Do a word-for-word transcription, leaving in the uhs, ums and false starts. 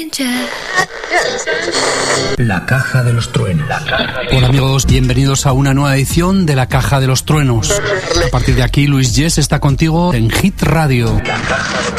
La Caja de los Truenos. Hola amigos, bienvenidos a una nueva edición de La Caja de los Truenos. A partir de aquí, Luis Yes está contigo en Hit Radio.